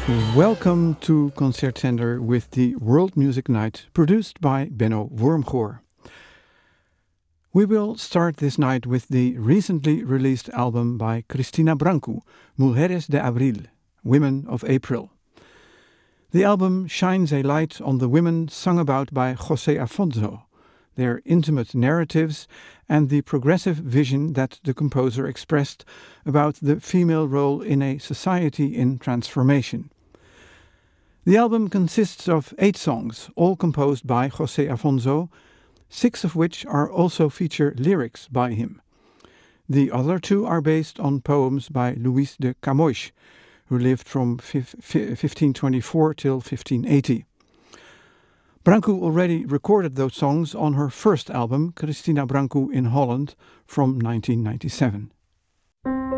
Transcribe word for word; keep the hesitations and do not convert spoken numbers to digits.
Welcome to Concertzender with the World Music Night, produced by Benno Wormgoor. We will start this night with the recently released album by Cristina Branco, Mulheres de Abril, Women of April. The album shines a light on the women sung about by José Afonso, their intimate narratives, and the progressive vision that the composer expressed about the female role in a society in transformation. The album consists of eight songs, all composed by José Afonso, six of which are also feature lyrics by him. The other two are based on poems by Luis de Camões, who lived from fifteen twenty-four till fifteen eighty. Branco already recorded those songs on her first album, Cristina Branco in Holland, from nineteen ninety-seven.